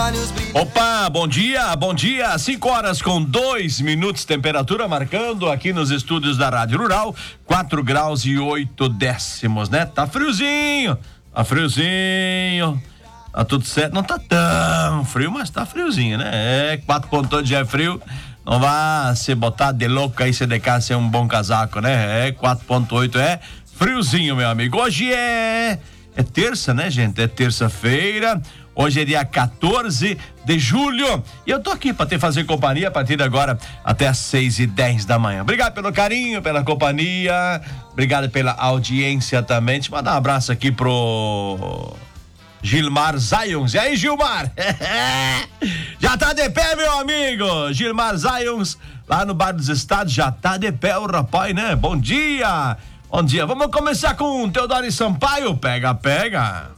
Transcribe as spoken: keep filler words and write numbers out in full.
olhos brilham. Opa, bom dia, bom dia, cinco horas com dois minutos, temperatura marcando aqui nos estúdios da Rádio Rural, quatro graus e oito décimos, né? Tá friozinho, tá friozinho, tá tudo certo, não tá tão frio, mas tá friozinho, né? É, quatro ponto oito já é frio, não vá se botar de louco aí, se de cá ser um bom casaco, né? É, quatro ponto oito é friozinho, meu amigo. Hoje é, é terça, né, gente? É terça-feira. Hoje é dia quatorze de julho e eu tô aqui para te fazer companhia a partir de agora até às seis e dez da manhã. Obrigado pelo carinho, pela companhia, obrigado pela audiência também. Deixa eu mandar um abraço aqui pro Gilmar Zayons. E aí, Gilmar? Já tá de pé, meu amigo? Gilmar Zayons, lá no Bar dos Estados, já tá de pé o rapaz, né? Bom dia! Bom dia. Vamos começar com Teodoro Sampaio. Pega, pega.